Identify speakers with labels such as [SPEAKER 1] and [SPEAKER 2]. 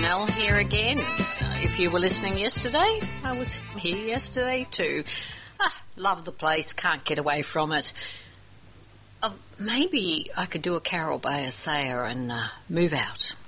[SPEAKER 1] Nell here again. If you were listening yesterday, I was here yesterday too. Love the place, can't get away from it. Maybe I could do a Carol Bayer Sayer and move out.